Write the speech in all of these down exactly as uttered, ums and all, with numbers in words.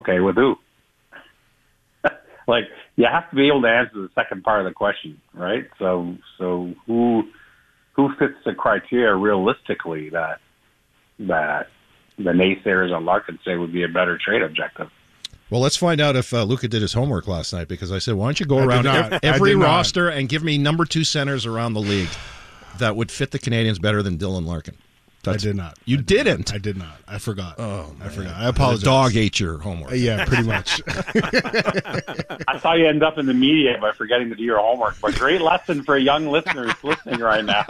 Okay, with who? Like, you have to be able to answer the second part of the question, right? So, so who who fits the criteria realistically that that the naysayers on Larkin say would be a better trade objective? Well, let's find out if uh, Luca did his homework last night, because I said, why don't you go I around did not. ev- I every did not. roster and give me number two centers around the league that would fit the Canadians better than Dylan Larkin. That's, I did not. You I didn't? Did I did not. I forgot. Oh, I man. forgot. I apologize. The dog ate your homework. Uh, yeah, pretty much. I saw you end up in the media by forgetting to do your homework. But great lesson for young listeners listening right now.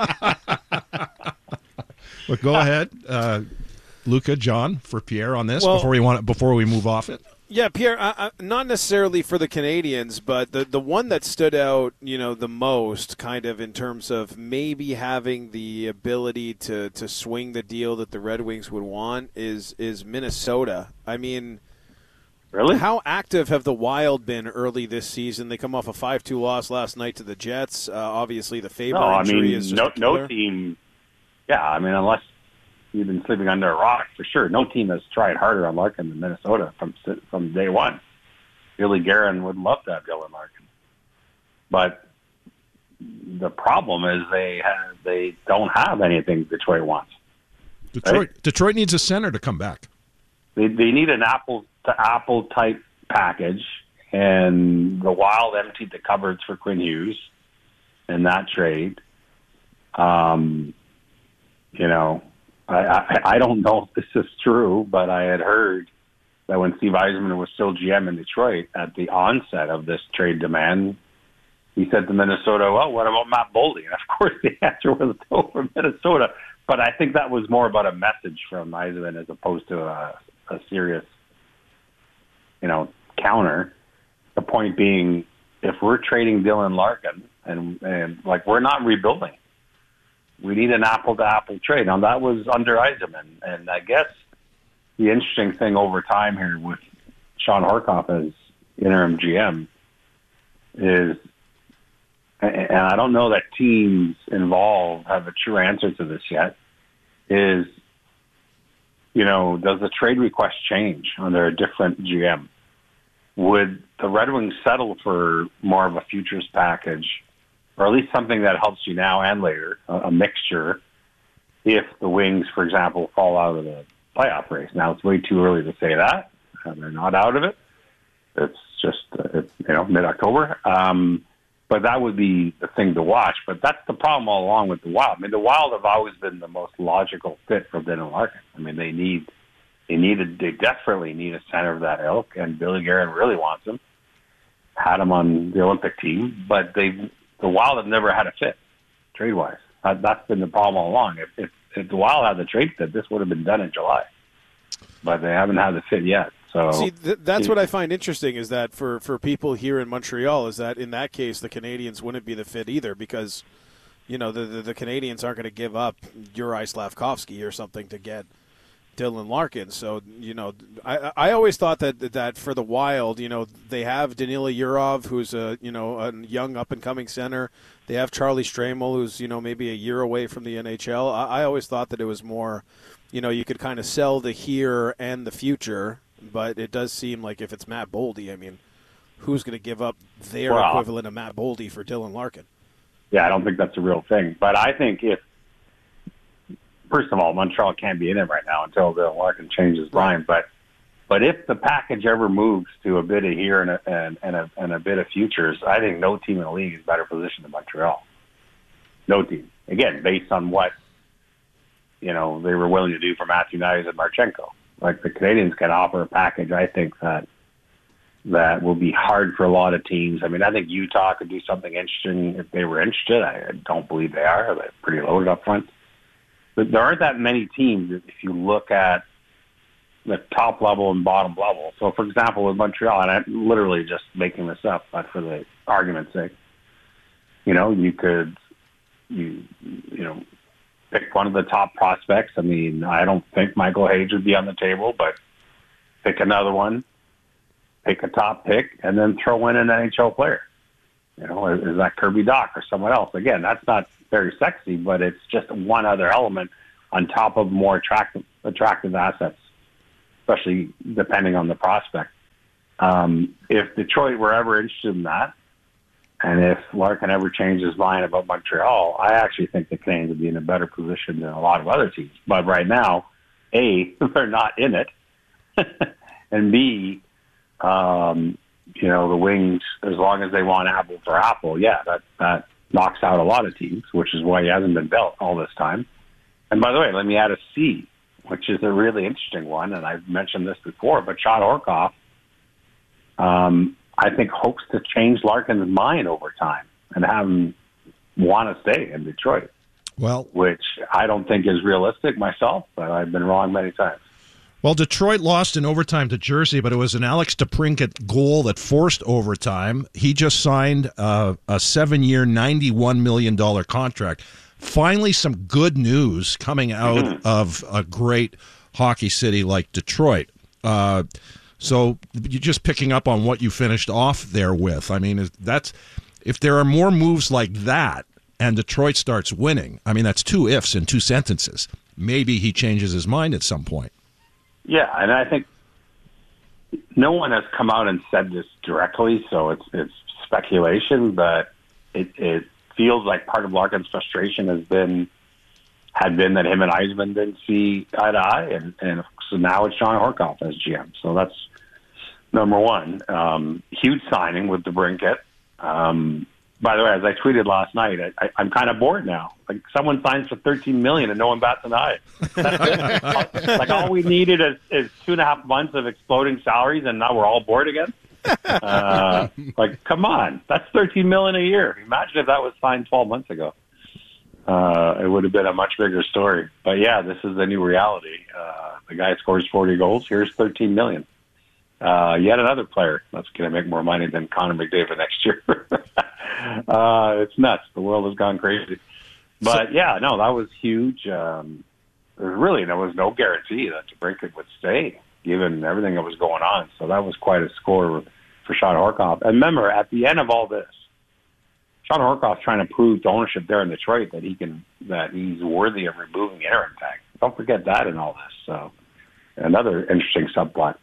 But go ahead, uh, Luca, John, for Pierre on this Well- before we want before we move off it. Yeah, Pierre, I, I, not necessarily for the Canadians, but the the one that stood out, you know, the most, kind of in terms of maybe having the ability to, to swing the deal that the Red Wings would want is is Minnesota. I mean, Really? how active have the Wild been early this season? They come off a five two loss last night to the Jets. Uh, obviously, the Faber No, I injury mean, is just no, a killer. no team. Yeah, I mean, unless you've been sleeping under a rock, for sure. No team has tried harder on Larkin than Minnesota from from day one. Billy Guerin would love to have Dylan Larkin, but the problem is they have, they don't have anything Detroit wants. Detroit Right. Detroit needs a center to come back. They they need an apple to apple type package, and the Wild emptied the cupboards for Quinn Hughes in that trade. Um, you know. I, I, I don't know if this is true, but I had heard that when Steve Yzerman was still G M in Detroit at the onset of this trade demand, he said to Minnesota, well, what about Matt Boldy? And, of course, the answer was no for Minnesota. But I think that was more about a message from Yzerman as opposed to a, a serious, you know, counter. The point being, if we're trading Dylan Larkin, and, and like, we're not rebuilding. We need an apple-to-apple trade. Now, that was under Yzerman. And I guess the interesting thing over time here with Sean Horkoff as interim G M is, and I don't know that teams involved have a true answer to this yet, is, you know, does the trade request change under a different G M? Would the Red Wings settle for more of a futures package, or at least something that helps you now and later, a, a mixture, if the Wings, for example, fall out of the playoff race? Now, it's way too early to say that. Uh, they're not out of it. It's just, uh, it's, you know, mid-October. Um, but that would be the thing to watch. But that's the problem all along with the Wild. I mean, the Wild have always been the most logical fit for Dylan Larkin. I mean, they need, they needed, they desperately need a center of that ilk, and Billy Guerin really wants him. Had him on the Olympic team, but they the Wild have never had a fit, trade-wise. Uh, that's been the problem all along. If, if, if the Wild had the trade fit, this would have been done in July. But they haven't had the fit yet. So See, th- that's what I find interesting is that for, for people here in Montreal is that in that case the Canadians wouldn't be the fit either because, you know, the the, the Canadians aren't going to give up Juraj Slavkovsky or something to get Dylan Larkin. So, you know, I I always thought that that for the Wild, you know, they have Danila Yurov, who's a, you know, a young up-and-coming center. They have Charlie Stramel, who's, you know, maybe a year away from the N H L. I, I always thought that it was more, you know, you could kind of sell the here and the future, but it does seem like if it's Matt Boldy, I mean, who's going to give up their Well, equivalent of Matt Boldy for Dylan Larkin? yeah, I don't think that's a real thing. But I think if, first of all, Montreal can't be in it right now until Dylan Larkin changes his mind. But but if the package ever moves to a bit of here and a, and, and, a, and a bit of futures, I think no team in the league is better positioned than Montreal. No team. Again, based on what, you know, they were willing to do for Matthew Knies and Marchenko. Like, the Canadians can offer a package, I think, that that will be hard for a lot of teams. I mean, I think Utah could do something interesting if they were interested. I don't believe they are. They're pretty loaded up front. But there aren't that many teams if you look at the top level and bottom level. So, for example, with Montreal, and I'm literally just making this up, but for the argument's sake, you know, you could, you you know, pick one of the top prospects. I mean, I don't think Michael Hayes would be on the table, but pick another one, pick a top pick, and then throw in an N H L player. You know, is, is that Kirby Dach or someone else? Again, that's not very sexy, but it's just one other element on top of more attractive attractive assets, especially depending on the prospect. Um, if Detroit were ever interested in that, and if Larkin ever changed his mind about Montreal, I actually think the Canadiens would be in a better position than a lot of other teams. But right now, A, they're not in it, and B, um, you know, the Wings, as long as they want apple for apple, yeah, that, that knocks out a lot of teams, which is why he hasn't been dealt all this time. And by the way, let me add a C, which is a really interesting one, and I've mentioned this before, but Shawn Horcoff, um, I think, hopes to change Larkin's mind over time and have him want to stay in Detroit. Well, which I don't think is realistic myself, but I've been wrong many times. Well, Detroit lost in overtime to Jersey, but it was an Alex DeBrincat goal that forced overtime. He just signed uh, a seven-year, ninety-one million dollars contract. Finally, some good news coming out mm-hmm. of a great hockey city like Detroit. Uh, so you're just picking up on what you finished off there with. I mean, that's if there are more moves like that and Detroit starts winning, I mean, that's two ifs in two sentences. Maybe he changes his mind at some point. Yeah, and I think no one has come out and said this directly, so it's it's speculation, but it, it feels like part of Larkin's frustration has been had been that him and Eisman didn't see eye to eye, and, and so now it's Shawn Horcoff as G M. So that's number one. Um, huge signing with DeBrincat. Um, by the way, as I tweeted last night, I, I, I'm kind of bored now. Like, someone signs for thirteen million dollars and no one bats an eye. That's it. Like, all we needed is, is two and a half months of exploding salaries, and now we're all bored again. Uh, like, come on, that's thirteen million dollars a year. Imagine if that was signed twelve months ago. Uh, it would have been a much bigger story. But yeah, this is the new reality. Uh, the guy scores forty goals. Here's thirteen million dollars. Uh, yet another player that's going to make more money than Connor McDavid next year. uh, it's nuts. The world has gone crazy. But so, yeah, no, that was huge. Um, there was really, there was no guarantee that DeBrincat would stay, given everything that was going on. So that was quite a score for Shawn Horcoff. And remember, at the end of all this, Shawn Horcoff's trying to prove to ownership there in Detroit that he can, that he's worthy of removing the interim tag. Don't forget that in all this. So another interesting subplot.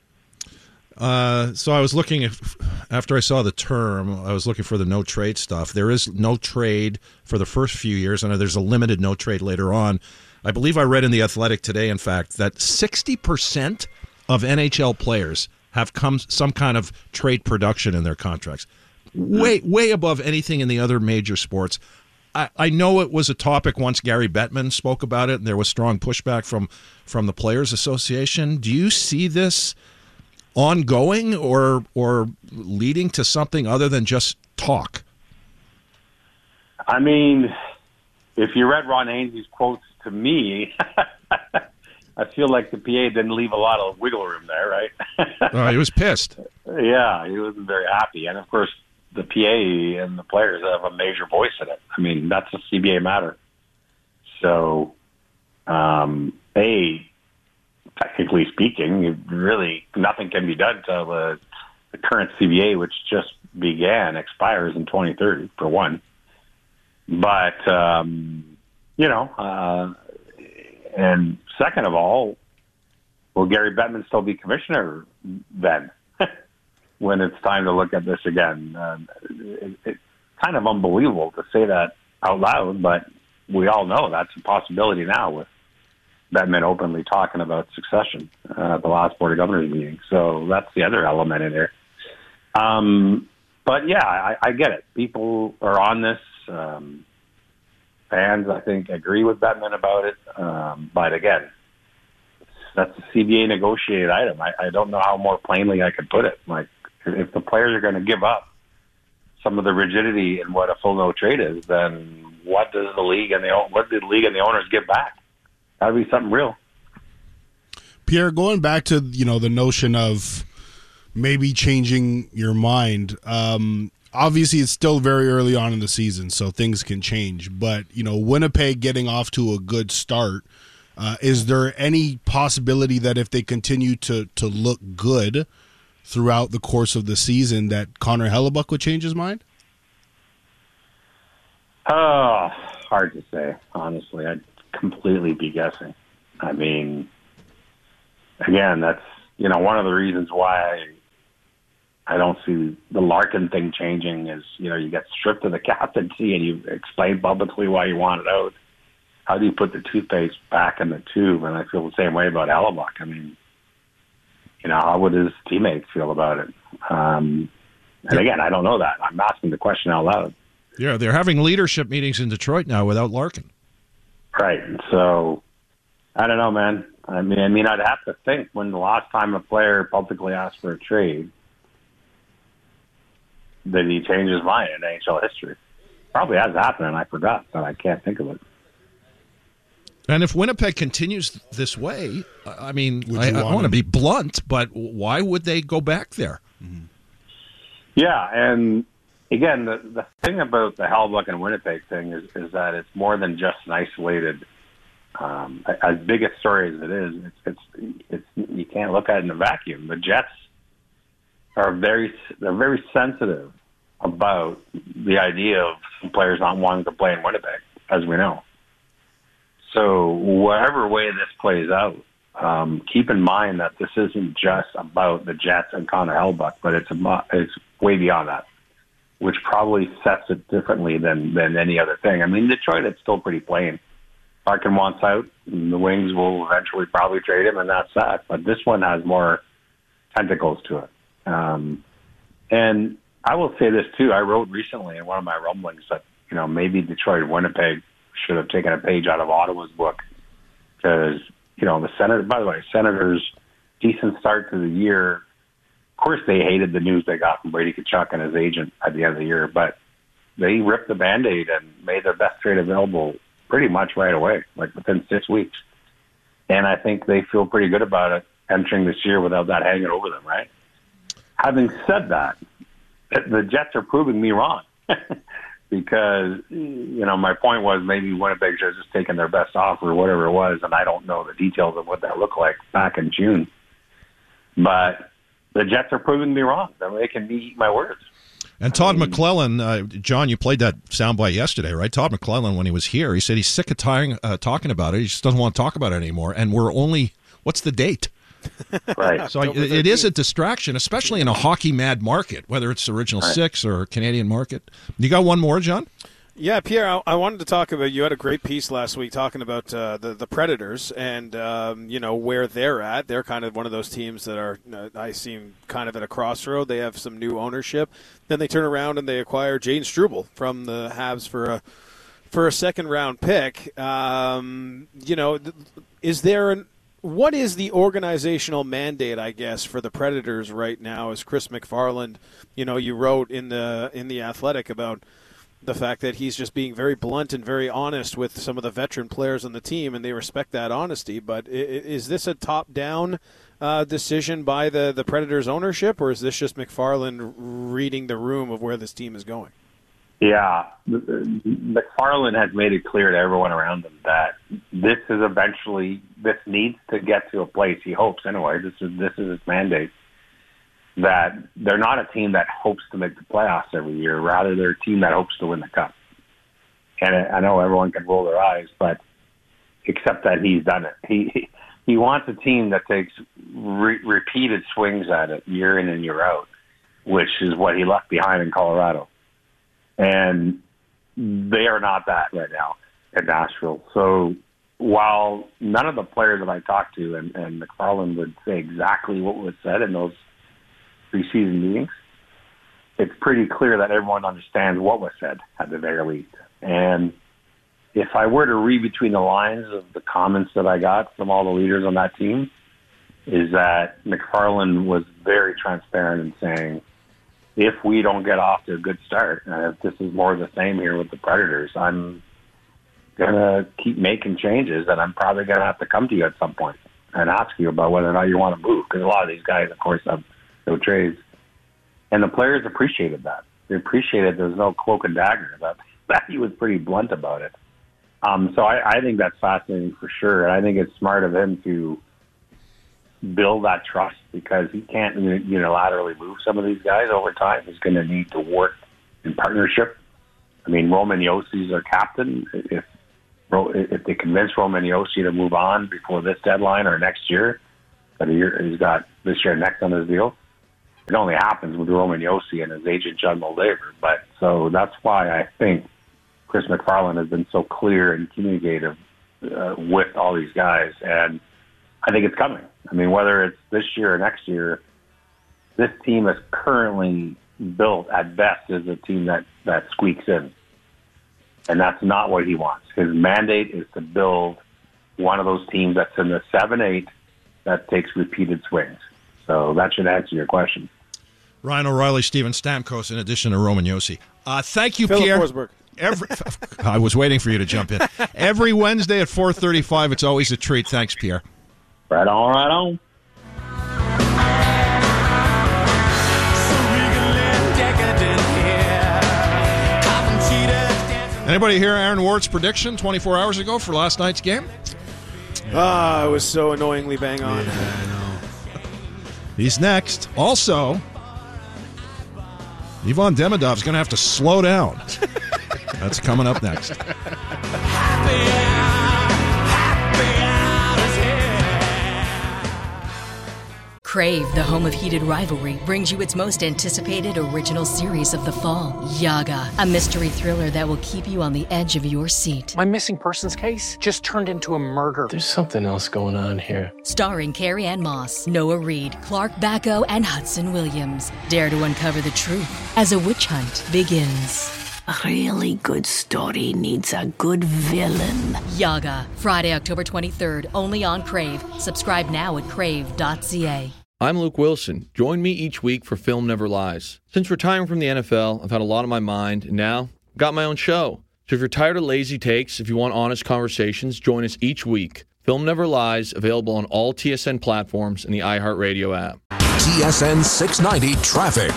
Uh, so I was looking at, after I saw the term, I was looking for the no trade stuff. There is no trade for the first few years, and there's a limited no trade later on. I believe I read in The Athletic today, in fact, that sixty percent of N H L players have come some kind of trade production in their contracts. Way, way above anything in the other major sports. I, I know it was a topic once Gary Bettman spoke about it, and there was strong pushback from, from the Players Association. Do you see this ongoing or or leading to something other than just talk? I mean, if you read Ron Hainsey's quotes to me, I feel like the P A didn't leave a lot of wiggle room there, right? Oh, he was pissed. Yeah, he wasn't very happy. And, of course, the P A and the players have a major voice in it. I mean, that's a C B A matter. So, um, A, technically speaking, really nothing can be done until the, the current C B A, which just began, expires in twenty thirty, for one. But, um, you know, uh, and second of all, will Gary Bettman still be commissioner then when it's time to look at this again? Uh, it, it's kind of unbelievable to say that out loud, but we all know that's a possibility now with Bettman openly talking about succession uh, at the last Board of Governors meeting. So that's the other element in there. Um, but yeah, I, I get it. People are on this. Um, fans, I think, agree with Bettman about it. Um, but again, that's a C B A negotiated item. I, I don't know how more plainly I could put it. Like, if the players are going to give up some of the rigidity in what a full no trade is, then what does the league and the what did the league and the owners give back? That'd be something real. Pierre, going back to, you know, the notion of maybe changing your mind, um, obviously it's still very early on in the season, so things can change. But, you know, Winnipeg getting off to a good start, uh, is there any possibility that if they continue to, to look good throughout the course of the season that Connor Hellebuyck would change his mind? Oh, hard to say, honestly. I'd completely be guessing. I mean, again, that's, you know, one of the reasons why I don't see the Larkin thing changing. Is, you know, you get stripped of the captaincy and you explain publicly why you want it out. How do you put the toothpaste back in the tube? And I feel the same way about Hellebuck. I mean, you know, how would his teammates feel about it? Um, and again, I don't know that. I'm asking the question out loud. Yeah, they're having leadership meetings in Detroit now without Larkin. Right. So, I don't know, man. I mean, I mean, I'd have to think when the last time a player publicly asked for a trade, did he change his mind in N H L history? Probably has happened, and I forgot, but I can't think of it. And if Winnipeg continues this way, I mean, I, I want to be blunt, but why would they go back there? Mm-hmm. Yeah, and again, the, the thing about the Hellebuck and Winnipeg thing is, is that it's more than just an isolated, um, as big a story as it is, it's, it's, it's, you can't look at it in a vacuum. The Jets are very, they're very sensitive about the idea of some players not wanting to play in Winnipeg, as we know. So whatever way this plays out, um, keep in mind that this isn't just about the Jets and Connor Hellebuck, but it's about, it's way beyond that, which probably sets it differently than, than any other thing. I mean, Detroit, it's still pretty plain. Larkin wants out, and the Wings will eventually probably trade him, and that's that. But this one has more tentacles to it. Um, and I will say this, too. I wrote recently in one of my rumblings that, you know, maybe Detroit and Winnipeg should have taken a page out of Ottawa's book because, you know, the Senator, by the way, Senators' decent start to the year. Of course, they hated the news they got from Brady Tkachuk and his agent at the end of the year, but they ripped the Band-Aid and made their best trade available pretty much right away, like within six weeks. And I think they feel pretty good about it entering this year without that hanging over them, right? Having said that, the Jets are proving me wrong. Because, you know, my point was maybe Winnipeg should have just taken their best offer or whatever it was, and I don't know the details of what that looked like back in June. But the Jets are proving me wrong. They can eat my words. And Todd I mean, McClellan, uh, John, you played that soundbite yesterday, right? Todd McClellan, when he was here, he said he's sick of tying, uh, talking about it. He just doesn't want to talk about it anymore. And we're only, what's the date? Right. So it, it is a distraction, especially in a hockey-mad market, whether it's the Original right. Six or Canadian market. You got one more, John? Yeah, Pierre, I, I wanted to talk about, you had a great piece last week talking about uh, the, the Predators and, um, you know, where they're at. They're kind of one of those teams that are, uh, I seem, kind of at a crossroad. They have some new ownership. Then they turn around and they acquire Jane Struble from the Habs for a, for a second-round pick. Um, you know, is there an What is the organizational mandate, I guess, for the Predators right now? As Chris McFarland, you know, you wrote in the in the Athletic about the fact that he's just being very blunt and very honest with some of the veteran players on the team, and they respect that honesty. But is this a top-down uh, decision by the, the Predators ownership, or is this just McFarland reading the room of where this team is going? Yeah, McFarland has made it clear to everyone around him that this is eventually, this needs to get to a place, he hopes anyway, this is this is his mandate, that they're not a team that hopes to make the playoffs every year. Rather, they're a team that hopes to win the cup. And I know everyone can roll their eyes, but except that he's done it. He he wants a team that takes re- repeated swings at it year in and year out, which is what he left behind in Colorado. And they are not that right now at Nashville. So while none of the players that I talked to, and, and McFarland would say exactly what was said in those preseason meetings, it's pretty clear that everyone understands what was said at the very least. And if I were to read between the lines of the comments that I got from all the leaders on that team, is that McFarland was very transparent in saying, if we don't get off to a good start, and if this is more of the same here with the Predators, I'm going to keep making changes, and I'm probably going to have to come to you at some point and ask you about whether or not you want to move, because a lot of these guys, of course, have no trades. And the players appreciated that. They appreciated there was no cloak and dagger. That, that he was pretty blunt about it. Um, so I, I think that's fascinating for sure, and I think it's smart of him to build that trust, because he can't unilaterally move some of these guys over time. He's going to need to work in partnership. I mean, Roman Josi is their captain. If if they convince Roman Josi to move on before this deadline or next year, but he's got this year next on his deal, it only happens with Roman Josi and his agent, Judd Moldaver. But so that's why I think Chris McFarland has been so clear and communicative uh, with all these guys. And I think it's coming. I mean, whether it's this year or next year, this team is currently built at best as a team that, that squeaks in. And that's not what he wants. His mandate is to build one of those teams that's in the seven eight that takes repeated swings. So that should answer your question. Ryan O'Reilly, Steven Stamkos, in addition to Roman Josi. Uh, thank you, Philip Pierre. Forsberg. Every, I was waiting for you to jump in. Every Wednesday at four thirty-five, it's always a treat. Thanks, Pierre. Right on, right on. Anybody hear Aaron Ward's prediction twenty-four hours ago for last night's game? Ah, it was so annoyingly bang on. Yeah, I know. He's next. Also, Ivan Demidov's going to have to slow down. That's coming up next. Crave, the home of heated rivalry, brings you its most anticipated original series of the fall, Yaga, a mystery thriller that will keep you on the edge of your seat. My missing persons case just turned into a murder. There's something else going on here. Starring Carrie Ann Moss, Noah Reid, Clark Bacco, and Hudson Williams. Dare to uncover the truth as a witch hunt begins. A really good story needs a good villain. Yaga, Friday, October twenty-third, only on Crave. Subscribe now at crave dot c a. I'm Luke Wilson. Join me each week for Film Never Lies. Since retiring from the N F L, I've had a lot on my mind, and now I've got my own show. So if you're tired of lazy takes, if you want honest conversations, join us each week. Film Never Lies, available on all T S N platforms and the iHeartRadio app. T S N six ninety Traffic.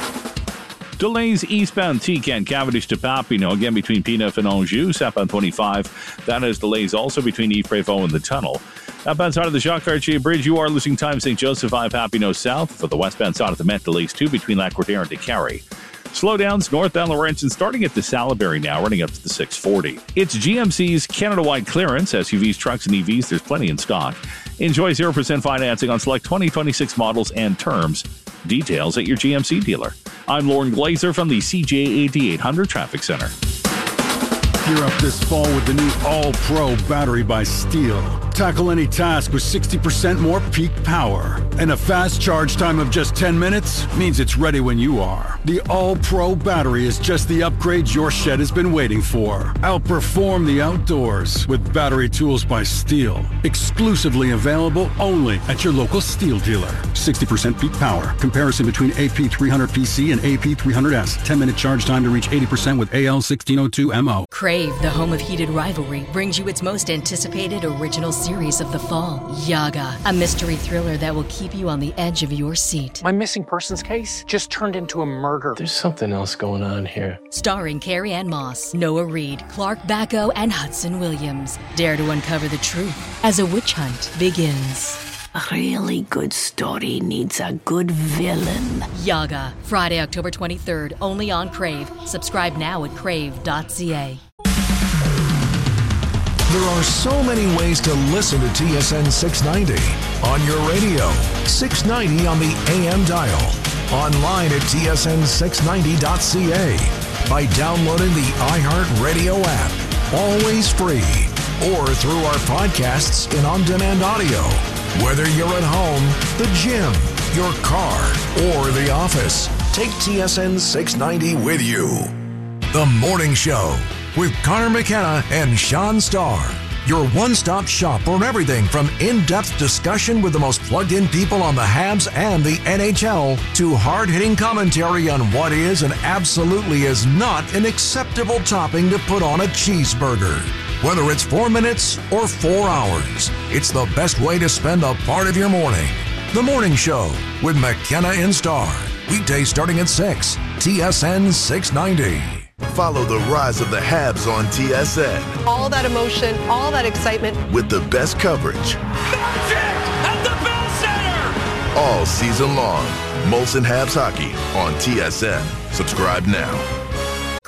Delays eastbound T C A N Cavendish to Papineau, again between Pinneuf and Anjou, southbound twenty-five. That has delays also between Yves-Prévost and the tunnel. Outbound side of the Jacques Cartier Bridge, you are losing time Saint Joseph I Papineau south. For the westbound side of the Met, delays too between Lac-Courtier and Décarie. Slowdowns northbound Laurentian starting at the Salaberry now, running up to the six forty. It's G M C's Canada-wide clearance. S U Vs, trucks, and E Vs, there's plenty in stock. Enjoy zero percent financing on select twenty twenty-six models and terms. Details at your G M C dealer. I'm Lauren Glazer from the C J eighty-eight hundred Traffic Center. Gear up this fall with the new All-Pro battery by Steel. Tackle any task with sixty percent more peak power. And a fast charge time of just ten minutes means it's ready when you are. The All-Pro battery is just the upgrade your shed has been waiting for. Outperform the outdoors with battery tools by Steel. Exclusively available only at your local Steel dealer. sixty percent peak power. Comparison between A P three hundred P C and A P three hundred S. ten minute charge time to reach eighty percent with A L sixteen oh two M O. Crave, the home of heated rivalry, brings you its most anticipated original series of the fall, Yaga, a mystery thriller that will keep you on the edge of your seat. My missing persons case just turned into a murder. There's something else going on here. Starring Carrie Ann Moss, Noah Reid, Clark Bacco, and Hudson Williams. Dare to uncover the truth as a witch hunt begins. A really good story needs a good villain. Yaga, Friday, October twenty-third, only on Crave. Subscribe now at crave dot c a. There are so many ways to listen to T S N six ninety. On your radio, six ninety on the A M dial. Online at T S N six ninety dot c a. By downloading the iHeartRadio app. Always free. Or through our podcasts in on-demand audio. Whether you're at home, the gym, your car, or the office, take T S N six ninety with you. The Morning Show with Connor McKenna and Sean Starr. Your one-stop shop for everything from in-depth discussion with the most plugged-in people on the Habs and the N H L to hard-hitting commentary on what is and absolutely is not an acceptable topping to put on a cheeseburger. Whether it's four minutes or four hours, it's the best way to spend a part of your morning. The Morning Show with McKenna and Starr. Weekdays starting at six. T S N six ninety. Follow the rise of the Habs on T S N. All that emotion, all that excitement. With the best coverage. Magic at the Bell Center! All season long. Molson Habs Hockey on T S N. Subscribe now.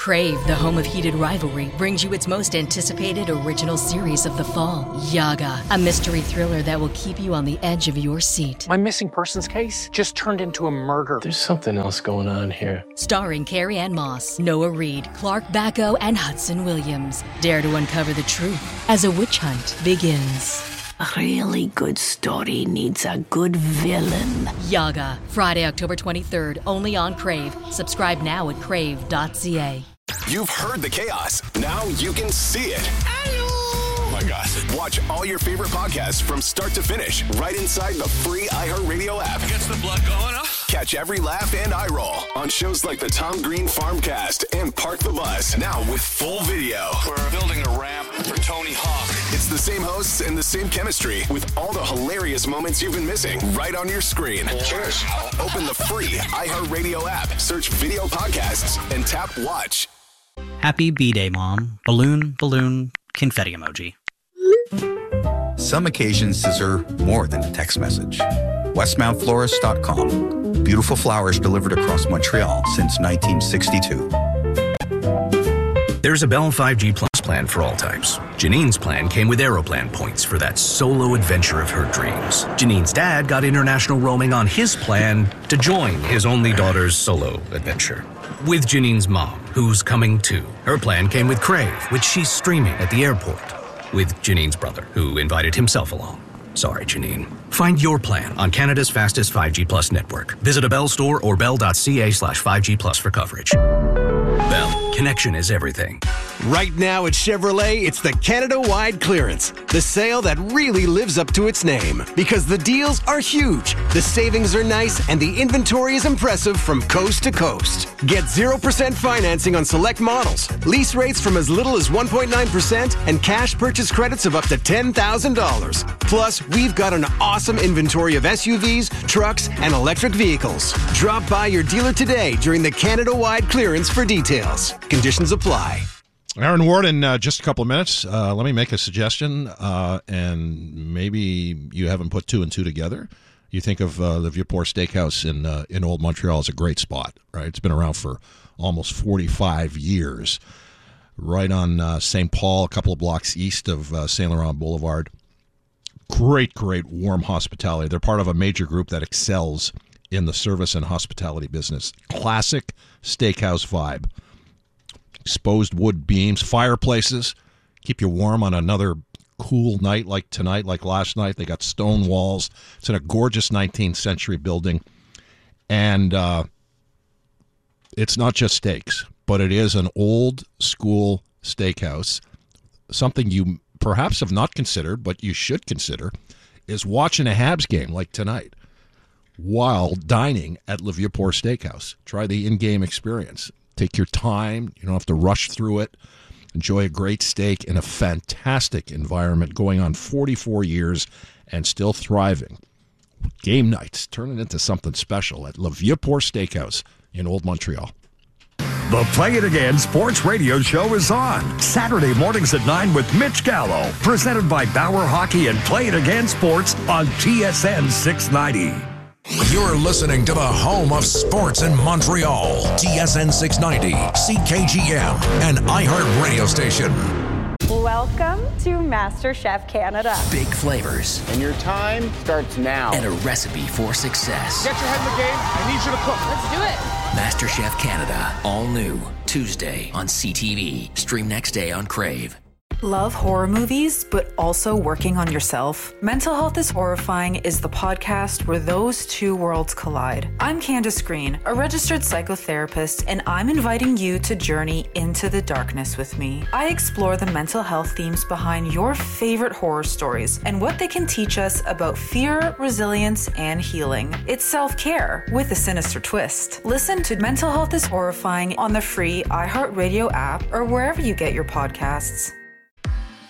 Crave, the home of heated rivalry, brings you its most anticipated original series of the fall, Yaga, a mystery thriller that will keep you on the edge of your seat. My missing persons case just turned into a murder. There's something else going on here. Starring Carrie Ann Moss, Noah Reid, Clark Bacco, and Hudson Williams. Dare to uncover the truth as a witch hunt begins. A really good story needs a good villain. Yaga, Friday, October twenty-third, only on Crave. Subscribe now at crave dot c a. You've heard the chaos. Now you can see it. Oh my God. Watch all your favorite podcasts from start to finish right inside the free iHeartRadio app. Gets the blood going, huh? Catch every laugh and eye roll on shows like the Tom Green Farmcast and Park the Bus. Now with full video. We're building a ramp for Tony Hawk. It's the same hosts and the same chemistry with all the hilarious moments you've been missing right on your screen. Cheers. Open the free iHeartRadio app, search video podcasts, and tap watch. Happy B-Day, Mom. Balloon, balloon, confetti emoji. Some occasions deserve more than a text message. Westmount Florist dot com. Beautiful flowers delivered across Montreal since nineteen sixty-two. There's a Bell five G Plus plan for all types. Janine's plan came with Aeroplan points for that solo adventure of her dreams. Janine's dad got international roaming on his plan to join his only daughter's solo adventure. With Janine's mom, who's coming too. Her plan came with Crave, which she's streaming at the airport. With Janine's brother, who invited himself along. Sorry, Janine. Find your plan on Canada's fastest five G Plus network. Visit a Bell store or bell dot c a slash five G plus for coverage. Bell, connection is everything. Right now at Chevrolet, it's the Canada-wide clearance. The sale that really lives up to its name. Because the deals are huge, the savings are nice, and the inventory is impressive from coast to coast. Get zero percent financing on select models, lease rates from as little as one point nine percent, and cash purchase credits of up to ten thousand dollars. Plus, we've got an awesome inventory of S U Vs, trucks, and electric vehicles. Drop by your dealer today during the Canada-wide clearance for details. Conditions apply. Aaron Ward, in uh, just a couple of minutes, uh, let me make a suggestion, uh, and maybe you haven't put two and two together. You think of uh, the Vieux-Port Steakhouse in uh, in Old Montreal as a great spot, right? It's been around for almost forty-five years, right on uh, Saint Paul, a couple of blocks east of uh, Saint Laurent Boulevard. Great, great warm hospitality. They're part of a major group that excels in the service and hospitality business. Classic steakhouse vibe. Exposed wood beams, fireplaces, keep you warm on another cool night like tonight, like last night. They got stone walls. It's in a gorgeous nineteenth century building. And uh, it's not just steaks, but it is an old school steakhouse. Something you perhaps have not considered, but you should consider, is watching a Habs game like tonight while dining at Le Vieux-Port Steakhouse. Try the in-game experience. Take your time. You don't have to rush through it. Enjoy a great steak in a fantastic environment going on forty-four years and still thriving. Game nights, turn it into something special at Le Vieux-Port Steakhouse in Old Montreal. The Play It Again Sports Radio Show is on Saturday mornings at nine with Mitch Gallo, presented by Bauer Hockey and Play It Again Sports on T S N six ninety. You're listening to the home of sports in Montreal. T S N six ninety, C K G M, and iHeart Radio Station. Welcome to MasterChef Canada. Big flavors. And your time starts now. And a recipe for success. Get your head in the game. I need you to cook. Let's do it. MasterChef Canada. All new. Tuesday on C T V. Stream next day on Crave. Love horror movies, but also working on yourself? Mental Health is Horrifying is the podcast where those two worlds collide. I'm Candace Green, a registered psychotherapist, and I'm inviting you to journey into the darkness with me. I explore the mental health themes behind your favorite horror stories and what they can teach us about fear, resilience, and healing. It's self-care with a sinister twist. Listen to Mental Health is Horrifying on the free iHeartRadio app or wherever you get your podcasts.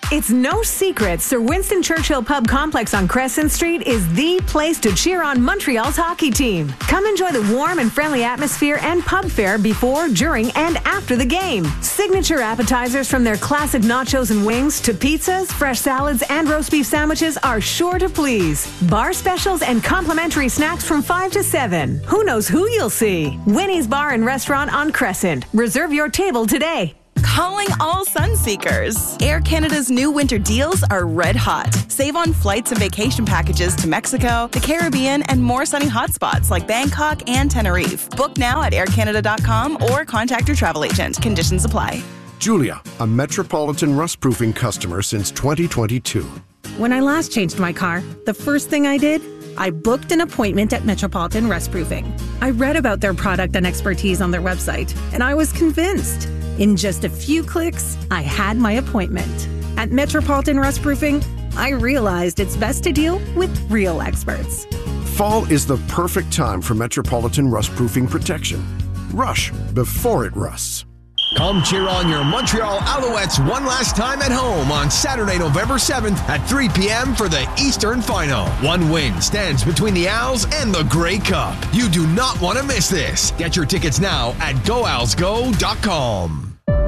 It's no secret Sir Winston Churchill Pub Complex on Crescent Street is the place to cheer on Montreal's hockey team. Come enjoy the warm and friendly atmosphere and pub fare before, during, and after the game. Signature appetizers from their classic nachos and wings to pizzas, fresh salads, and roast beef sandwiches are sure to please. Bar specials and complimentary snacks from five to seven. Who knows who you'll see? Winnie's Bar and Restaurant on Crescent. Reserve your table today. Calling all Sunseekers. Air Canada's new winter deals are red hot. Save on flights and vacation packages to Mexico, the Caribbean, and more sunny hotspots like Bangkok and Tenerife. Book now at air canada dot com or contact your travel agent. Conditions apply. Julia, a Metropolitan rust-proofing customer since twenty twenty-two. When I last changed my car, the first thing I did, I booked an appointment at Metropolitan Rustproofing. I read about their product and expertise on their website, and I was convinced. In just a few clicks, I had my appointment. At Metropolitan Rustproofing, I realized it's best to deal with real experts. Fall is the perfect time for Metropolitan rust-proofing protection. Rush before it rusts. Come cheer on your Montreal Alouettes one last time at home on Saturday, November seventh at three p.m. for the Eastern Final. One win stands between the Owls and the Grey Cup. You do not want to miss this. Get your tickets now at go owls go dot com.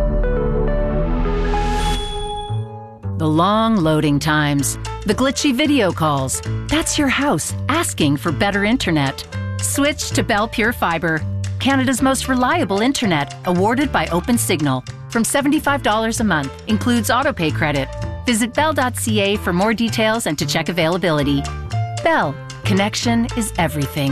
The long loading times, the glitchy video calls. That's your house asking for better internet. Switch to Bell Pure Fiber, Canada's most reliable internet, awarded by OpenSignal. From seventy-five dollars a month, includes autopay credit. Visit bell dot c a for more details and to check availability. Bell, connection is everything.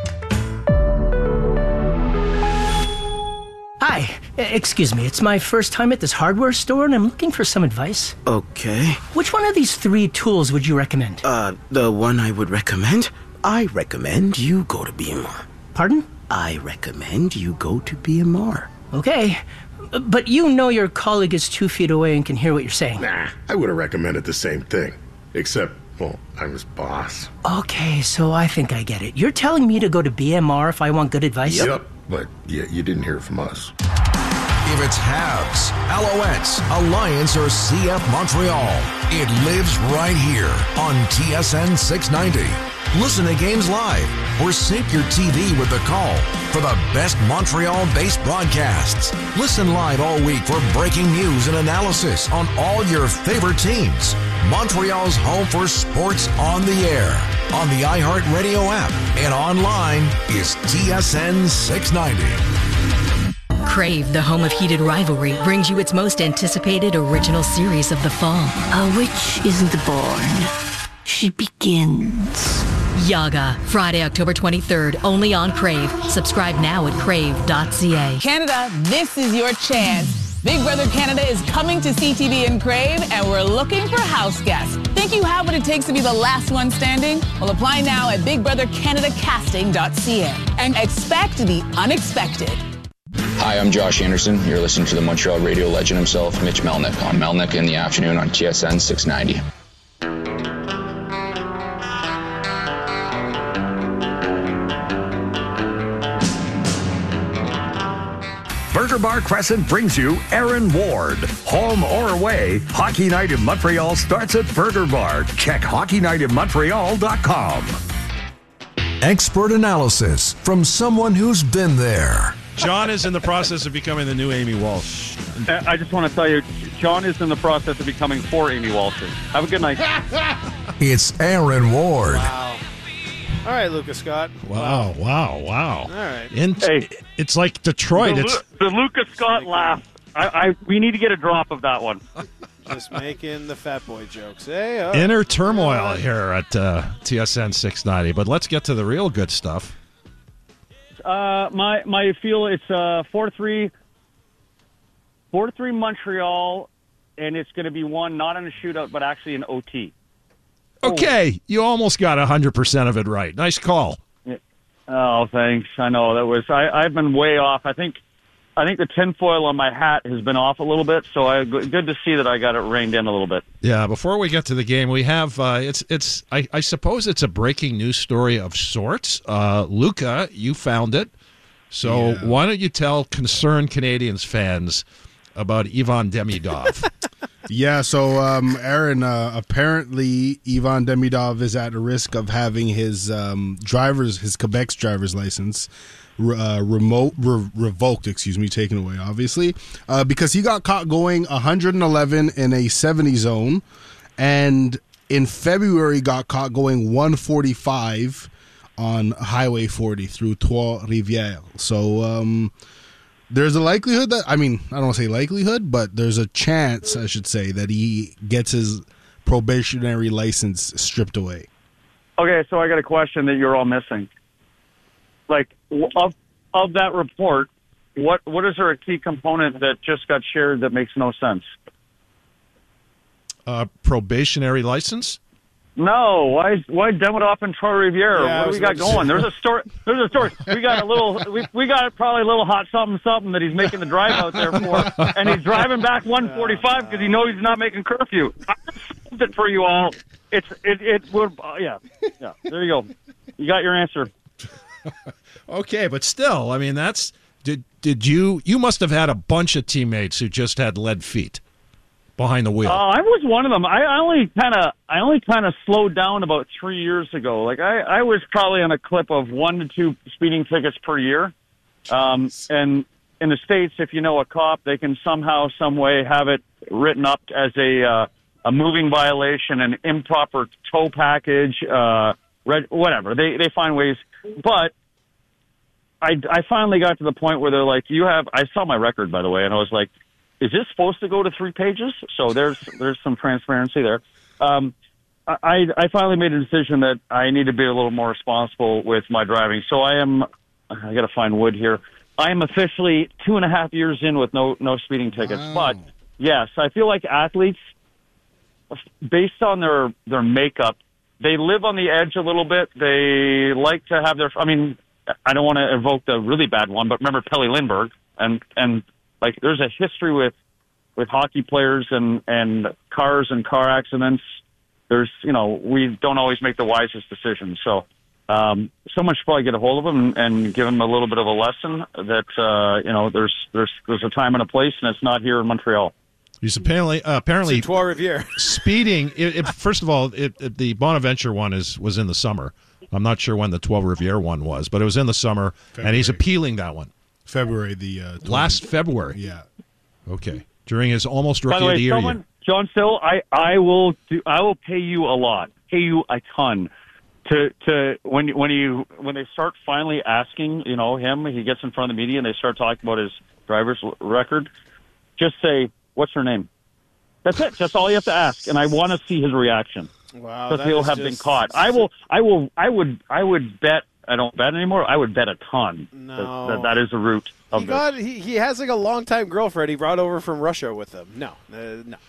Hi, excuse me, it's my first time at this hardware store and I'm looking for some advice. Okay. Which one of these three tools would you recommend? Uh, the one I would recommend? I recommend you go to B M R. Pardon? I recommend you go to B M R. Okay, but you know your colleague is two feet away and can hear what you're saying. Nah, I would have recommended the same thing. Except, well, I'm his boss. Okay, so I think I get it. You're telling me to go to B M R if I want good advice? Yep, but yeah, you didn't hear from us. If it's Habs, Alouettes, Alliance, or C F Montreal, it lives right here on T S N six ninety. Listen to games live or sync your T V with the call for the best Montreal-based broadcasts. Listen live all week for breaking news and analysis on all your favorite teams. Montreal's home for sports on the air, on the iHeartRadio app, and online is T S N six ninety. Crave, the home of heated rivalry, brings you its most anticipated original series of the fall. A witch isn't born. She begins. Yaga, Friday, October twenty-third, only on Crave. Subscribe now at crave dot c a. Canada, this is your chance. Big Brother Canada is coming to C T V and Crave, and we're looking for house guests. Think you have what it takes to be the last one standing? Well, apply now at big brother canada casting dot c a and expect the unexpected. Hi, I'm Josh Anderson. You're listening to the Montreal radio legend himself, Mitch Melnick, on Melnick in the Afternoon on T S N six ninety. Burger Bar Crescent brings you Aaron Ward. Home or away, Hockey Night in Montreal starts at Burger Bar. Check hockey night in montreal dot com. Expert analysis from someone who's been there. John is in the process of becoming the new Amy Walsh. I just want to tell you, John is in the process of becoming four Amy Walshes. Have a good night. It's Aaron Ward. Wow. All right, Lucas Scott. Wow, wow, wow. All right. In, Hey. It's like Detroit. The, It's Lu- the Lucas Scott laugh. I, I we need to get a drop of that one. Just making the fat boy jokes. Hey, all right. inner turmoil here at uh, T S N six ninety. But let's get to the real good stuff. Uh, my my feel it's uh four three, four three Montreal, and it's going to be won not in a shootout but actually in O T. Okay, you almost got one hundred percent of it right. Nice call. Oh, thanks. I know that was I. I've been way off. I think, I think the tinfoil on my hat has been off a little bit. So I good to see that I got it reined in a little bit. Yeah. Before we get to the game, we have uh, it's it's. I, I suppose it's a breaking news story of sorts. Uh, Luca, you found it. So Yeah. why don't you tell concerned Canadians fans about Ivan Demidov. Yeah, so um, Aaron, uh, apparently Ivan Demidov is at risk of having his um, driver's, his Quebec's driver's license uh, remote re- revoked, excuse me, taken away, obviously, uh, because he got caught going one hundred eleven in a seventy zone, and in February got caught going one forty-five on Highway forty through Trois-Rivières. So um, there's a likelihood that, I mean, I don't want to say likelihood, but there's a chance, I should say, that he gets his probationary license stripped away. Okay, so I got a question that you're all missing. Like, of of that report, what what is there a key component that just got shared that makes no sense? Uh, probationary license? No, why why Demidov and Trois-Rivières? Yeah, what do we got going? There's a story. There's a story. We got a little. We we got probably a little hot something something that he's making the drive out there for, and he's driving back one forty-five because he knows he's not making curfew. I solved it for you all. It's it it would uh, yeah yeah. There you go. You got your answer. Okay, but still, I mean, that's did did you you must have had a bunch of teammates who just had lead feet behind the wheel. Uh, I was one of them. I, I only kind of I only kind of slowed down about three years ago. Like I, I was probably on a clip of one to two speeding tickets per year. Um, and in the States, if you know a cop, they can somehow, some way have it written up as a uh, a moving violation, an improper tow package, uh, red, whatever. They they find ways. But I, I finally got to the point where they're like, you have. I saw my record, by the way, and I was like, is this supposed to go to three pages? So there's there's some transparency there. Um, I, I finally made a decision that I need to be a little more responsible with my driving. So I am, I got to find wood here. I am officially two and a half years in with no no speeding tickets. Wow. But yes, I feel like athletes, based on their their makeup, they live on the edge a little bit. They like to have their. I mean, I don't want to evoke the really bad one, but remember Pelle Lindbergh and and. Like, there's a history with, with hockey players and, and cars and car accidents. There's, you know, we don't always make the wisest decisions. So um, someone should probably get a hold of them and, and give them a little bit of a lesson that, uh, you know, there's there's there's a time and a place, and it's not here in Montreal. He's apparently uh, apparently Trois-Rivières. speeding. It, it, first of all, it, it, the Bonaventure one is was in the summer. I'm not sure when the Trois-Rivières one was, but it was in the summer, February. And he's appealing that one. February the uh, last February. Yeah. Okay. During his almost rookie By the way, of the year. someone, John Still, I, I will do. I will pay you a lot, pay you a ton, to to when when you when they start finally asking, you know, him, he gets in front of the media and they start talking about his driver's record. Just say, "What's her name?" That's it. That's all you have to ask, and I want to see his reaction. Wow, because that he'll is have just- been caught. I will. I will. I would. I would bet. I don't bet anymore. I would bet a ton No. that, that that is the root of He this. got he, he has like a longtime girlfriend he brought over from Russia with him. No, uh, no.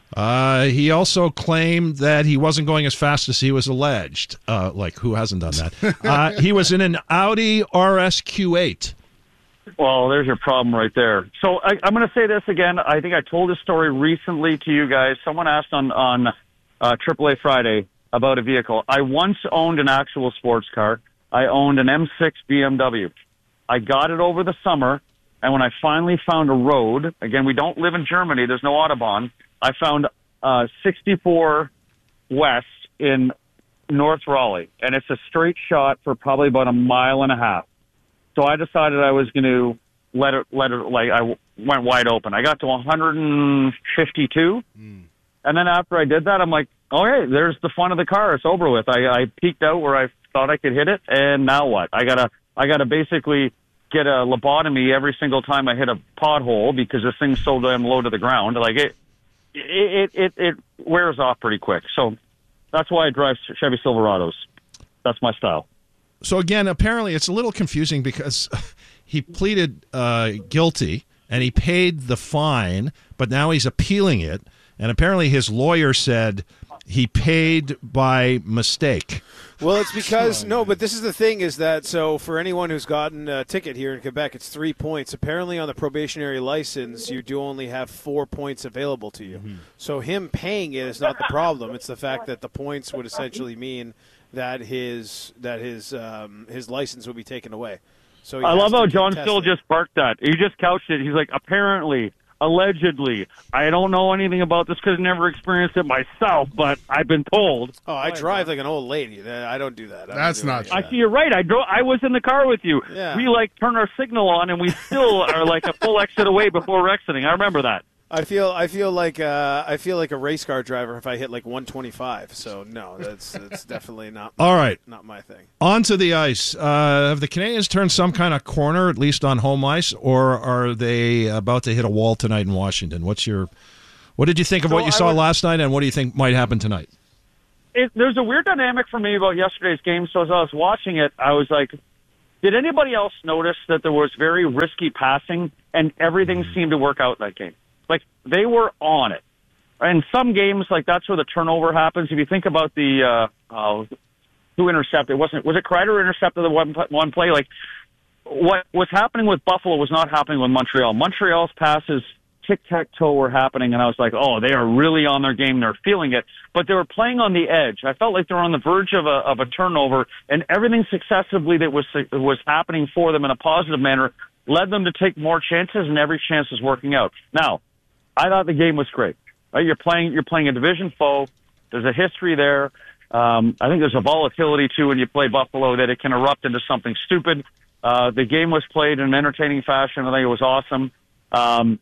Uh, he also claimed that he wasn't going as fast as he was alleged. Uh, like, who hasn't done that? uh, he was in an Audi R S Q eight. Well, there's your problem right there. So I, I'm going to say this again. I think I told this story recently to you guys. Someone asked on on uh, triple A Friday about a vehicle. I once owned an actual sports car. I owned an M six B M W. I got it over the summer, and when I finally found a road, again, we don't live in Germany. There's no Autobahn. I found uh, sixty-four West in North Raleigh, and it's a straight shot for probably about a mile and a half. So I decided I was going to let it, let it, like, I went wide open. I got to one fifty-two, mm. and then after I did that, I'm like, okay, there's the fun of the car. It's over with. I, I peeked out where I thought I could hit it, and now what? I gotta, I gotta basically get a lobotomy every single time I hit a pothole because this thing's so damn low to the ground. Like it, it, it, it wears off pretty quick. So that's why I drive Chevy Silverados. That's my style. So again, apparently it's a little confusing because he pleaded uh, guilty and he paid the fine, but now he's appealing it. And apparently his lawyer said he paid by mistake. Well, it's because, no, but this is the thing is that, so for anyone who's gotten a ticket here in Quebec, it's three points. Apparently on the probationary license, you do only have four points available to you. Mm-hmm. So him paying it is not the problem. It's the fact that the points would essentially mean that his that his um, his license would be taken away. So he I has love to how John contest Still it. just barked that. He just couched it. He's like, apparently, allegedly. I don't know anything about this because I never experienced it myself, but I've been told. Oh, I drive like an old lady. I don't do that. I That's don't do not any I of see you're right. I drove. I was in the car with you. Yeah. We like turn our signal on, and we still are like a full exit away before we're exiting. I remember that. I feel I feel like uh, I feel like a race car driver if I hit like one twenty-five. So no, that's that's definitely not. All right. not my thing. Onto the ice. Uh, have the Canadians turned some kind of corner, at least on home ice, or are they about to hit a wall tonight in Washington? What's your What did you think of So what you I saw would- last night, and what do you think might happen tonight? It, there's a weird dynamic for me about yesterday's game. So as I was watching it, I was like, did anybody else notice that there was very risky passing and everything seemed to work out in that game? Like, they were on it. In some games, like, that's where the turnover happens. If you think about the, uh, uh, who intercepted, wasn't, was it Kreider who intercepted the one, one play? Like, what was happening with Buffalo was not happening with Montreal. Montreal's passes, tic-tac-toe were happening, and I was like, oh, they are really on their game. They're feeling it. But they were playing on the edge. I felt like they were on the verge of a, of a turnover, and everything successively that was, was happening for them in a positive manner led them to take more chances, and every chance is working out. Now, I thought the game was great. Right? You're playing, you're playing a division foe. There's a history there. Um, I think there's a volatility, too, when you play Buffalo that it can erupt into something stupid. Uh, the game was played in an entertaining fashion. I think it was awesome. Um,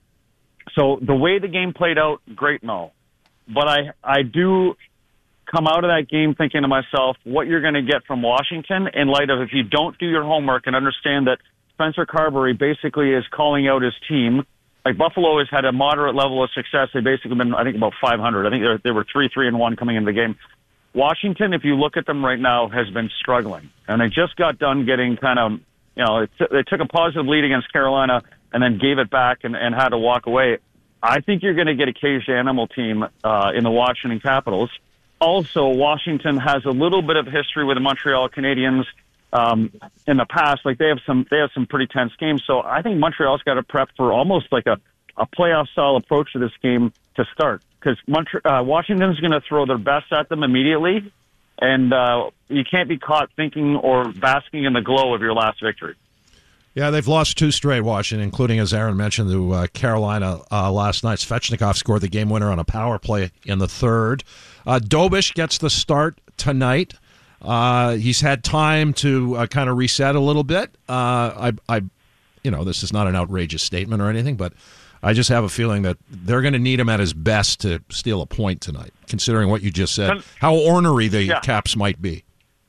so the way the game played out, great and all. But I, I do come out of that game thinking to myself, what you're going to get from Washington in light of if you don't do your homework and understand that Spencer Carberry basically is calling out his team. Like, Buffalo has had a moderate level of success. They've basically been, I think, about five hundred. I think they they were three, three, and one coming into the game. Washington, if you look at them right now, has been struggling. And they just got done getting kind of, you know, it t- they took a positive lead against Carolina and then gave it back and, and had to walk away. I think you're going to get a caged animal team uh, in the Washington Capitals. Also, Washington has a little bit of history with the Montreal Canadiens um, in the past. Like, they have some, they have some pretty tense games. So I think Montreal's got to prep for almost like a, a playoff-style approach to this game to start, because Montre- uh, Washington's going to throw their best at them immediately, and uh, you can't be caught thinking or basking in the glow of your last victory. Yeah, they've lost two straight, Washington, including, as Aaron mentioned, to uh, Carolina uh, last night. Svechnikov scored the game winner on a power play in the third. Uh, Dobish gets the start tonight. Uh, he's had time to uh, kind of reset a little bit. Uh, I, I, you know, this is not an outrageous statement or anything, but I just have a feeling that they're going to need him at his best to steal a point tonight, considering what you just said, how ornery the yeah. Caps might be.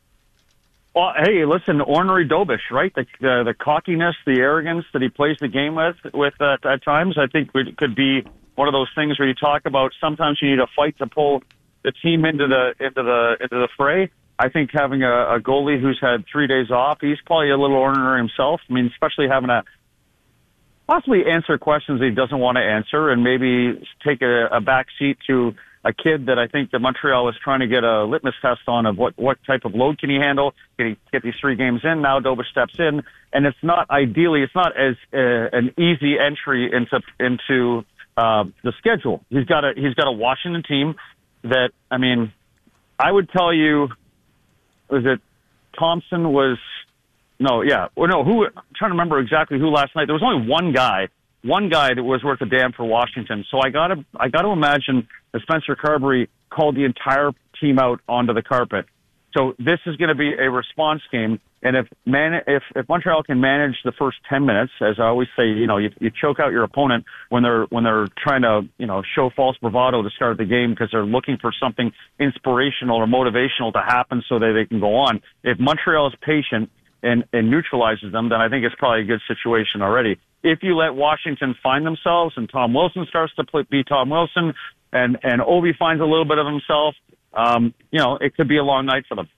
Well, hey, listen, ornery Dobish, right? The uh, the cockiness, the arrogance that he plays the game with, with uh, at times, I think it could be one of those things where you talk about sometimes you need a fight to pull the team into the into the into the fray. I think having a, a goalie who's had three days off, he's probably a little ornery himself. I mean, especially having to possibly answer questions that he doesn't want to answer, and maybe take a, a back seat to a kid that I think that Montreal is trying to get a litmus test on of what, what type of load can he handle. Can he get these three games in? Now Dobish steps in, and it's not ideally, it's not as uh, an easy entry into into uh, the schedule. He's got a he's got a Washington team that, I mean, I would tell you, was it Thompson was no, yeah, or no, who? I'm trying to remember exactly who last night. There was only one guy. One guy that was worth a damn for Washington. So I gotta, I gotta imagine that Spencer Carberry called the entire team out onto the carpet. So this is going to be a response game. And if man, if, if Montreal can manage the first ten minutes, as I always say, you know, you, you choke out your opponent when they're, when they're trying to, you know, show false bravado to start the game because they're looking for something inspirational or motivational to happen so that they can go on. If Montreal is patient and, and neutralizes them, then I think it's probably a good situation already. If you let Washington find themselves and Tom Wilson starts to play, be Tom Wilson and, and Ovi finds a little bit of himself, um, you know, it could be a long night for them.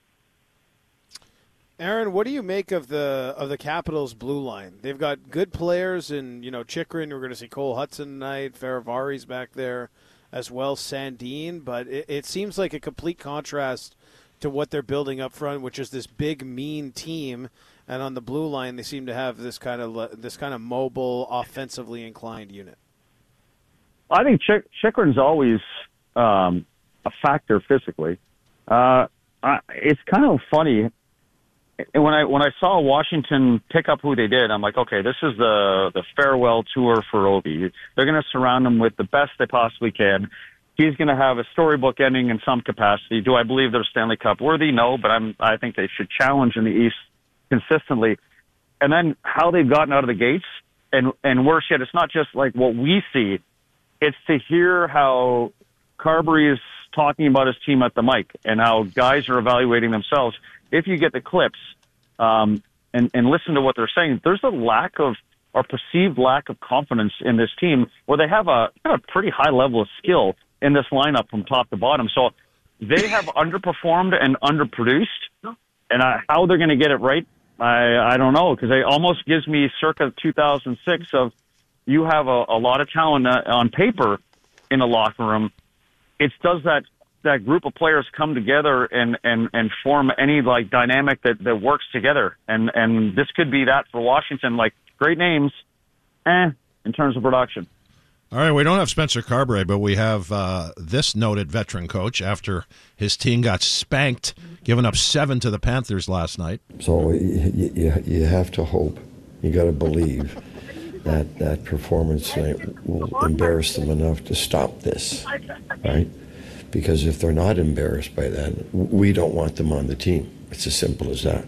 Aaron, what do you make of the of the Capitals' blue line? They've got good players in, you know, Chychrun. We're going to see Cole Hudson tonight. Fehervari's back there as well, Sandin. But it, it seems like a complete contrast to what they're building up front, which is this big, mean team. And on the blue line, they seem to have this kind of this kind of mobile, offensively inclined unit. I think Ch- Chychrun's always um, a factor physically. Uh, I, it's kind of funny. when I when I saw Washington pick up who they did, I'm like, okay, this is the the farewell tour for Ovi. They're going to surround him with the best they possibly can. He's going to have a storybook ending in some capacity. Do I believe they're Stanley Cup worthy? No, but I'm I think they should challenge in the East consistently. And then how they've gotten out of the gates, and and worse yet, it's not just like what we see. It's to hear how Carberry is talking about his team at the mic and how guys are evaluating themselves. If you get the clips um, and, and listen to what they're saying, there's a lack of or perceived lack of confidence in this team where they have a, have a pretty high level of skill in this lineup from top to bottom. So they have underperformed and underproduced, and I, how they're going to get it right, I, I don't know, because it almost gives me circa two thousand six of you have a, a lot of talent uh, on paper in a locker room. It does that that group of players come together and, and, and form any like dynamic that, that works together. And, and this could be that for Washington, like great names, eh, in terms of production. All right, we don't have Spencer Carberry, but we have uh, this noted veteran coach after his team got spanked, giving up seven to the Panthers last night. So you, you, you have to hope, you got to believe that that performance tonight will embarrass them enough to stop this, right? Because if they're not embarrassed by that, we don't want them on the team. It's as simple as that.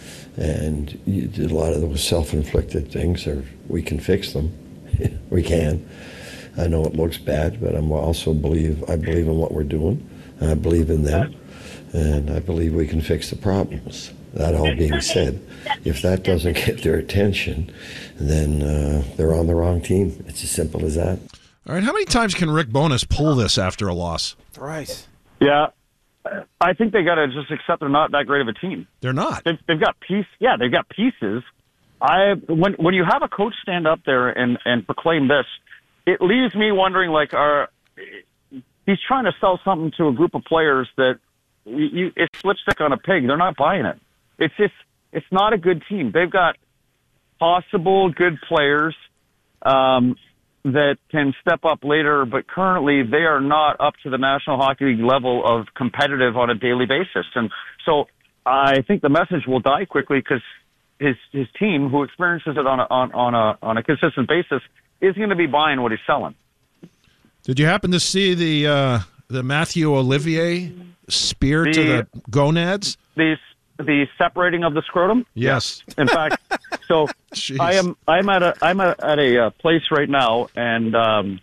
And you, a lot of those self-inflicted things, are, we can fix them. We can. I know it looks bad, but I'm also believe I believe in what we're doing, and I believe in them, and I believe we can fix the problems. That all being said, if that doesn't get their attention, then uh, they're on the wrong team. It's as simple as that. All right, how many times can Rick Bowness pull this after a loss? Right. Yeah. I think they got to just accept they're not that great of a team. They're not. They've, they've got piece. Yeah, they've got pieces. I when when you have a coach stand up there and, and proclaim this, it leaves me wondering, like, are he's trying to sell something to a group of players that you, you it's lipstick on a pig. They're not buying it. It's just it's not a good team. They've got possible good players um, that can step up later, but currently they are not up to the National Hockey League level of competitive on a daily basis. And so I think the message will die quickly because his his team, who experiences it on a, on, on a on a consistent basis, is going to be buying what he's selling. Did you happen to see the uh, the Matthew Olivier spear the, to the gonads? The the separating of the scrotum. Yes. In fact, so Jeez. I am I'm at a I'm at a, at a uh, place right now, and um,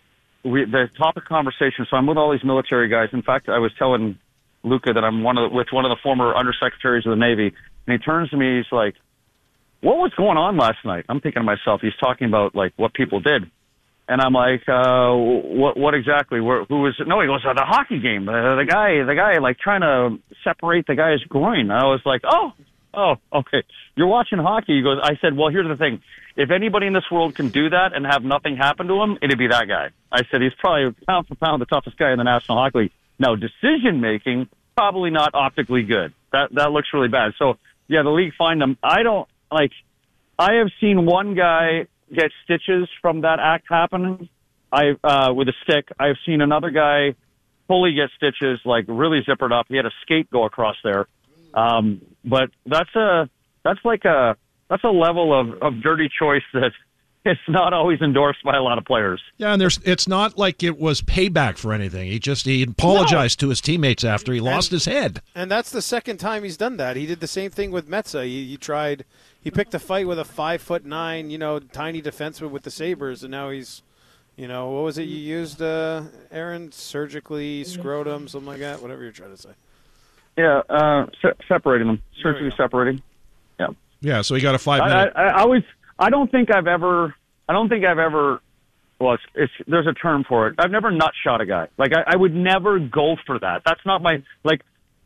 we the topic conversation. So I'm with all these military guys. In fact, I was telling Luca that I'm one of the, with one of the former undersecretaries of the Navy, and he turns to me. He's like, "What was going on last night?" I'm thinking to myself, he's talking about like what people did. And I'm like, uh, what, what exactly? Where, who was it? No, he goes, oh, the hockey game. Uh, the guy, the guy, like trying to separate the guy's groin. I was like, oh, oh, okay. You're watching hockey. He goes, I said, well, here's the thing. If anybody in this world can do that and have nothing happen to him, it'd be that guy. I said, he's probably pound for pound the toughest guy in the National Hockey League. Now, decision making, probably not optically good. That, that looks really bad. So yeah, the league fined him. I don't like, I have seen one guy get stitches from that act happening. I uh, with a stick. I've seen another guy fully get stitches, like really zippered up. He had a skate go across there. Um, but that's a that's like a that's a level of, of dirty choice that it's not always endorsed by a lot of players. Yeah, and there's it's not like it was payback for anything. He just he apologized no. to his teammates after he lost and, his head. And that's the second time he's done that. He did the same thing with Metza. He, he tried. He picked a fight with a five foot nine, you know, tiny defenseman with the Sabres, and now he's, you know, what was it you used, uh, Aaron? Surgically scrotum, something like that. Whatever you're trying to say. Yeah, uh, se- separating them, surgically separating. Yeah. Yeah. So he got a five I, minute. I, I always. I don't think I've ever. I don't think I've ever. Well, it's, it's there's a term for it. I've never nut shot a guy. Like I, I would never go for that. That's not my like.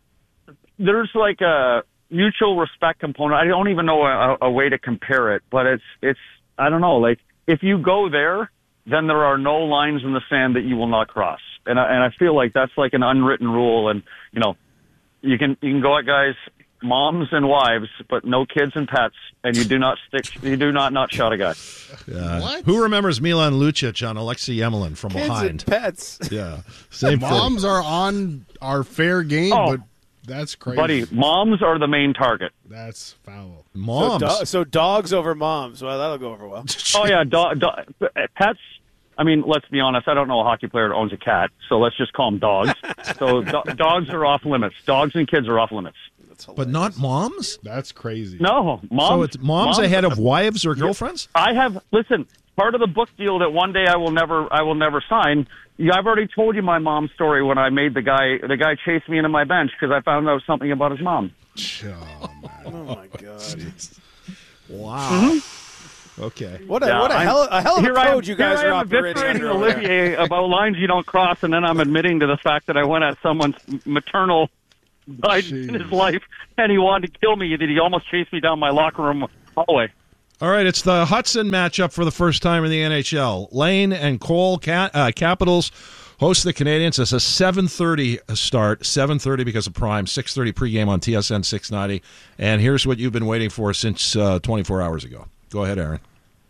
There's like a mutual respect component. I don't even know a, a way to compare it, but it's it's. I don't know. Like if you go there, then there are no lines in the sand that you will not cross. And I, and I feel like that's like an unwritten rule. And you know, you can you can go at guys. Moms and wives, but no kids and pets, and you do not stick. You do not not shot a guy. Uh, what? Who remembers Milan Lucic on Alexei Yemelin from kids behind? And pets. Yeah, same Moms thing. are on our fair game, oh. but That's crazy. Buddy, moms are the main target. That's foul. Moms. So, do- so dogs over moms. Well, that'll go over well. Oh, yeah. Do- do- pets. I mean, let's be honest. I don't know a hockey player that owns a cat, so let's just call them dogs. So do- dogs are off limits. Dogs and kids are off limits. But not moms? That's crazy. No, moms. So it's moms, moms ahead of wives or girlfriends? I have, listen, part of the book deal that one day I will never, I will never sign. Yeah, I've already told you my mom's story when I made the guy, the guy chased me into my bench because I found out something about his mom. Oh, oh my God. Wow. Mm-hmm. Okay. What a, yeah, what a hell, a hell of a code you guys here are I am operating eviscerating under Olivier about lines you don't cross, and then I'm admitting to the fact that I went at someone's maternal side in his life, and he wanted to kill me, that he almost chased me down my locker room hallway. All right, it's the Hudson matchup for the first time in the N H L. Lane and Cole Ca- uh, Capitals host the Canadians. It's a seven thirty start, seven thirty because of Prime, six thirty pregame on T S N six ninety. And here's what you've been waiting for since uh, twenty-four hours ago. Go ahead, Aaron.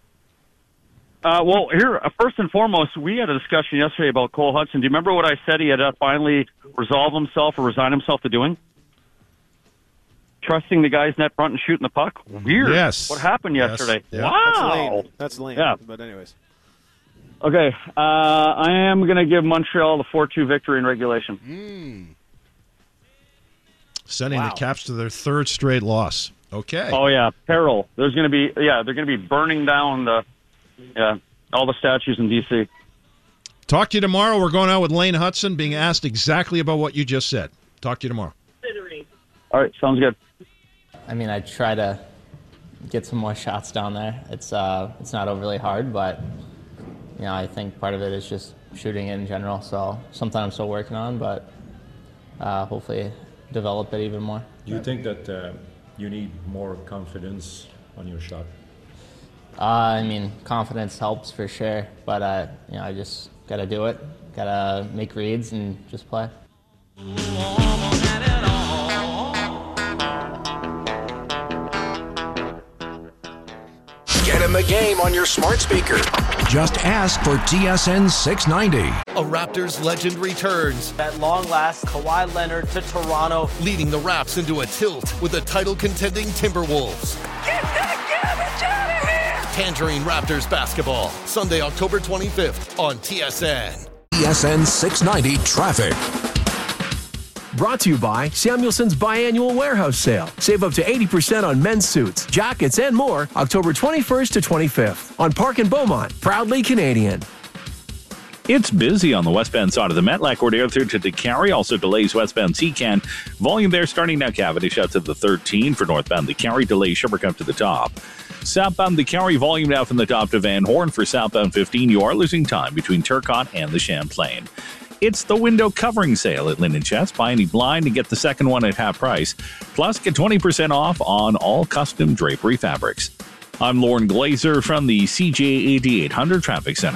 Uh, well, here, uh, first and foremost, we had a discussion yesterday about Cole Hudson. Do you remember what I said he had to finally resolve himself or resign himself to doing? Trusting the guy's net front and shooting the puck? Weird. Yes. What happened yesterday? Yes. Wow. That's lame. That's lame. Yeah. But anyways. Okay. Uh, I am going to give Montreal the four two victory in regulation. Mm. Sending Wow. the Caps to their third straight loss. Okay. Oh, yeah. Peril. There's going to be, yeah, they're going to be burning down the, yeah, all the statues in D C. Talk to you tomorrow. We're going out with Lane Hudson being asked exactly about what you just said. Talk to you tomorrow. All right. Sounds good. I mean, I try to get some more shots down there. It's uh, it's not overly hard, but you know, I think part of it is just shooting it in general. So something I'm still working on, but uh, hopefully develop it even more. Do you think that uh, you need more confidence on your shot? Uh, I mean, confidence helps for sure, but uh, you know, I just gotta do it. Gotta make reads and just play. Get in the game on your smart speaker. Just ask for T S N six ninety. A Raptors legend returns. At long last, Kawhi Leonard to Toronto. Leading the Raps into a tilt with the title-contending Timberwolves. Get that garbage out of here! Tangerine Raptors basketball, Sunday, October twenty-fifth on T S N. T S N six ninety traffic. Brought to you by Samuelson's Biannual Warehouse Sale. Save up to eighty percent on men's suits, jackets, and more October twenty-first to twenty-fifth on Park and Beaumont. Proudly Canadian. It's busy on the westbound side of the Metlack Corridor through to DeCarry. Also delays westbound Seacan. Volume there starting now Cavendish out to the thirteen for northbound DeCarry. Delays Sherbrooke up to the top. Southbound DeCarry volume now from the top to Van Horn. For southbound fifteen, you are losing time between Turcotte and the Champlain. It's the window covering sale at Linden Chats. Buy any blind and get the second one at half price. Plus, get twenty percent off on all custom drapery fabrics. I'm Lauren Glazer from the C J eighty-eight hundred Traffic Center.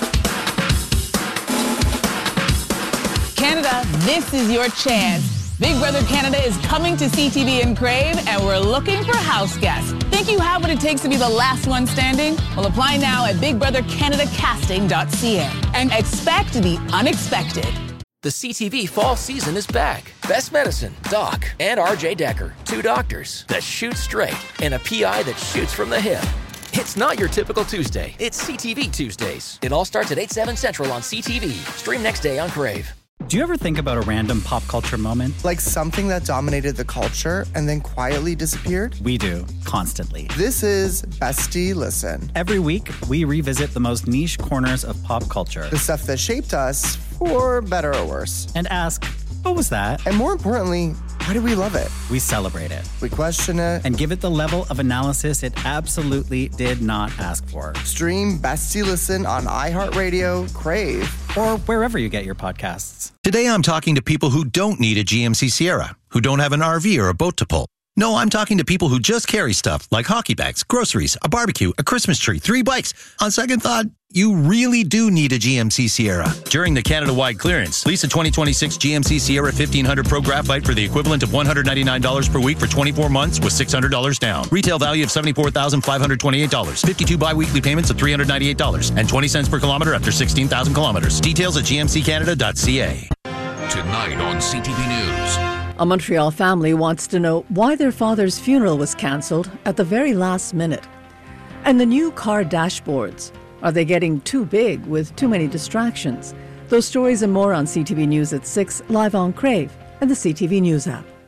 Canada, this is your chance. Big Brother Canada is coming to C T V and Crave, and we're looking for house guests. Think you have what it takes to be the last one standing? Well, apply now at big brother canada casting dot c a and expect the unexpected. The C T V fall season is back. Best Medicine, Doc, and R J Decker, two doctors that shoot straight and a P I that shoots from the hip. It's not your typical Tuesday. It's C T V Tuesdays. It all starts at eight, seven Central on C T V. Stream next day on Crave. Do you ever think about a random pop culture moment? Like something that dominated the culture and then quietly disappeared? We do, constantly. This is Bestie Listen. Every week, we revisit the most niche corners of pop culture. The stuff that shaped us, for better or worse. And ask, what was that? And more importantly, why do we love it? We celebrate it. We question it. And give it the level of analysis it absolutely did not ask for. Stream Bestie Listen on iHeartRadio, Crave, or wherever you get your podcasts. Today I'm talking to people who don't need a G M C Sierra, who don't have an R V or a boat to pull. No, I'm talking to people who just carry stuff like hockey bags, groceries, a barbecue, a Christmas tree, three bikes. On second thought, you really do need a G M C Sierra. During the Canada-wide clearance, lease a twenty twenty-six G M C Sierra fifteen hundred Pro Graphite for the equivalent of one hundred ninety-nine dollars per week for twenty-four months with six hundred dollars down. Retail value of seventy-four thousand five hundred twenty-eight dollars. fifty-two bi-weekly payments of three hundred ninety-eight dollars and twenty cents per kilometer after sixteen thousand kilometers. Details at g m c canada dot c a. Tonight on C T V News. A Montreal family wants to know why their father's funeral was cancelled at the very last minute. And the new car dashboards. Are they getting too big with too many distractions? Those stories and more on C T V News at six, live on Crave and the C T V News app.